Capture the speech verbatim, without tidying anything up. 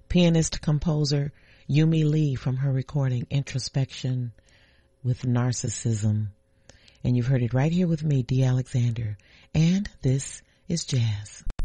pianist composer Yumi Lee from her recording Introspection with Narcissism. And you've heard it right here with me, Dee Alexander. And this is jazz.